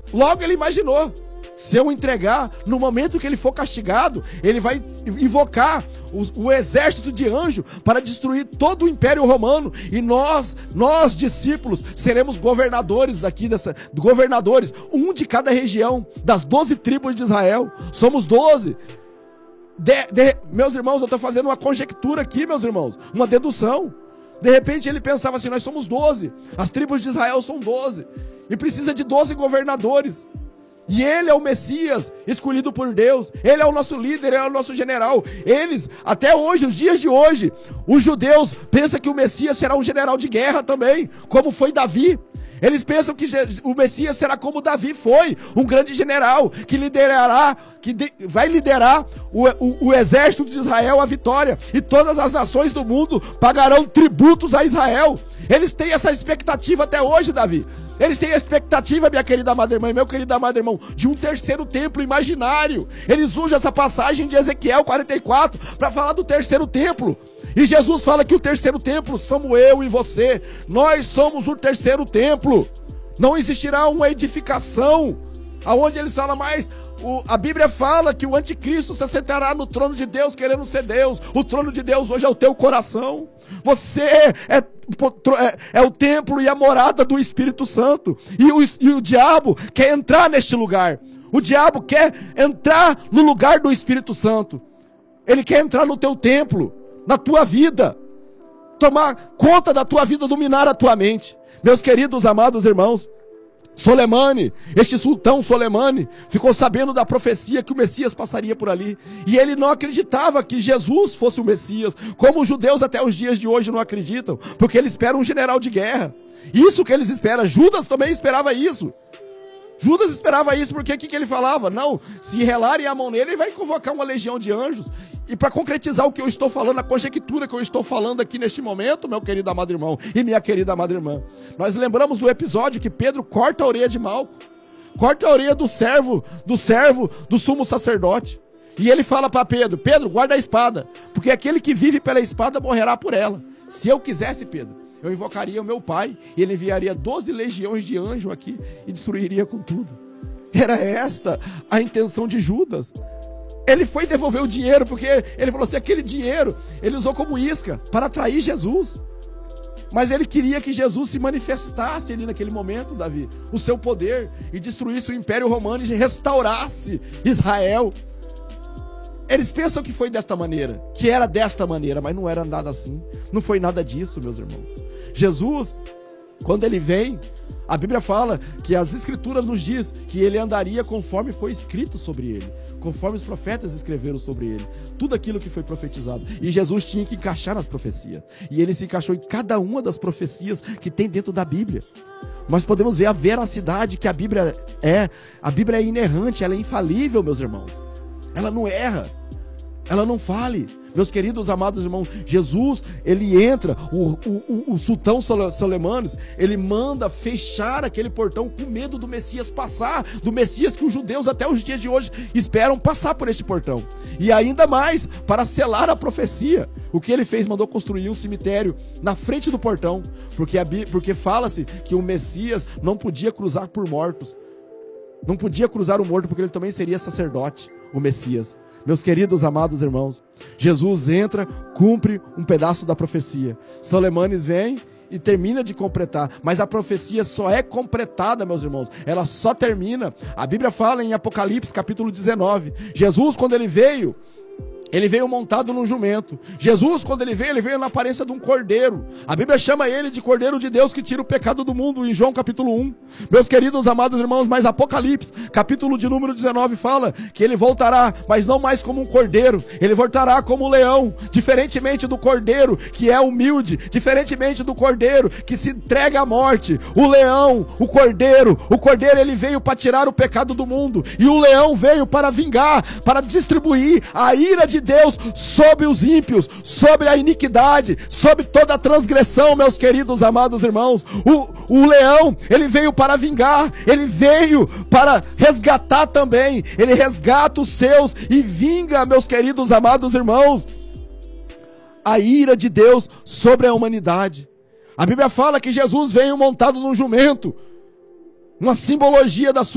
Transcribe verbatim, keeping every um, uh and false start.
Logo ele imaginou, se eu entregar, no momento que ele for castigado, ele vai invocar o, o exército de anjo para destruir todo o Império Romano. E nós, nós discípulos, seremos governadores aqui, dessa, governadores, um de cada região, das doze tribos de Israel. Somos doze. De, de, meus irmãos, eu estou fazendo uma conjectura aqui, meus irmãos, uma dedução. De repente ele pensava assim, nós somos doze, as tribos de Israel são doze, e precisa de doze governadores. E ele é o Messias, escolhido por Deus. Ele é o nosso líder, ele é o nosso general. Eles, até hoje, os dias de hoje, os judeus pensam que o Messias será um general de guerra também, como foi Davi. Eles pensam que o Messias será como Davi foi, um grande general, que liderará, que de, vai liderar o, o, o exército de Israel à vitória. E todas as nações do mundo pagarão tributos a Israel. Eles têm essa expectativa até hoje, Davi. Eles têm a expectativa, minha querida amada irmã e meu querido amado irmão, de um terceiro templo imaginário. Eles usam essa passagem de Ezequiel quarenta e quatro para falar do terceiro templo. E Jesus fala que o terceiro templo somos eu e você. Nós somos o terceiro templo. Não existirá uma edificação aonde eles falam mais. O, a Bíblia fala que o anticristo se assentará no trono de Deus querendo ser Deus. O trono de Deus hoje é o teu coração. Você é, é, é o templo e a morada do Espírito Santo. E o, e o diabo quer entrar neste lugar. O diabo quer entrar no lugar do Espírito Santo. Ele quer entrar no teu templo, na tua vida, tomar conta da tua vida, dominar a tua mente. Meus queridos amados irmãos, Solemane, este sultão Solemane, ficou sabendo da profecia que o Messias passaria por ali. E ele não acreditava que Jesus fosse o Messias, como os judeus até os dias de hoje não acreditam, porque eles esperam um general de guerra. Isso que eles esperam. Judas também esperava isso. Judas esperava isso, porque o que, que ele falava? Não, se relarem a mão nele, ele vai convocar uma legião de anjos. E para concretizar o que eu estou falando, a conjectura que eu estou falando aqui neste momento, meu querido amado irmão e minha querida amada irmã, nós lembramos do episódio que Pedro corta a orelha de Malco, corta a orelha do servo, do servo do sumo sacerdote. E ele fala para Pedro, Pedro, guarda a espada, porque aquele que vive pela espada morrerá por ela. Se eu quisesse, Pedro, eu invocaria o meu pai, e ele enviaria doze legiões de anjos aqui e destruiria com tudo. Era esta a intenção de Judas. Ele foi devolver o dinheiro, porque ele falou assim, aquele dinheiro, ele usou como isca para atrair Jesus. Mas ele queria que Jesus se manifestasse ali naquele momento, Davi, o seu poder, e destruísse o Império Romano e restaurasse Israel. Eles pensam que foi desta maneira, que era desta maneira, mas não era nada assim. Não foi nada disso, meus irmãos. Jesus, quando ele vem, a Bíblia fala que as Escrituras nos diz que ele andaria conforme foi escrito sobre ele, conforme os profetas escreveram sobre ele, tudo aquilo que foi profetizado. E Jesus tinha que encaixar nas profecias, e ele se encaixou em cada uma das profecias que tem dentro da Bíblia. Nós podemos ver a veracidade que a Bíblia é. A Bíblia é inerrante, ela é infalível, meus irmãos. Ela não erra, ela não fale. Meus queridos amados irmãos, Jesus, ele entra, o, o, o, o sultão Solemanes, ele manda fechar aquele portão com medo do Messias passar, do Messias que os judeus até os dias de hoje esperam passar por esse portão. E ainda mais, para selar a profecia, o que ele fez? Mandou construir um cemitério na frente do portão, porque, a, porque fala-se que o Messias não podia cruzar por mortos, não podia cruzar o morto, porque ele também seria sacerdote, o Messias. Meus queridos amados irmãos, Jesus entra, cumpre um pedaço da profecia. Solemanes vem e termina de completar, mas a profecia só é completada, meus irmãos, ela só termina. A Bíblia fala em Apocalipse capítulo dezenove, Jesus quando ele veio, ele veio montado num jumento. Jesus, quando ele veio, ele veio na aparência de um cordeiro. A Bíblia chama ele de Cordeiro de Deus que tira o pecado do mundo, em João capítulo um. Meus queridos amados irmãos, mas Apocalipse, capítulo de número dezenove, fala que ele voltará, mas não mais como um cordeiro. Ele voltará como um leão, diferentemente do cordeiro que é humilde, diferentemente do cordeiro que se entrega à morte. O leão, o cordeiro, o cordeiro ele veio para tirar o pecado do mundo, e o leão veio para vingar, para distribuir a ira de Deus sobre os ímpios, sobre a iniquidade, sobre toda a transgressão, meus queridos amados irmãos. O, o leão, ele veio para vingar, ele veio para resgatar também, ele resgata os seus e vinga, meus queridos amados irmãos, a ira de Deus sobre a humanidade. A Bíblia fala que Jesus veio montado num jumento, uma simbologia da sua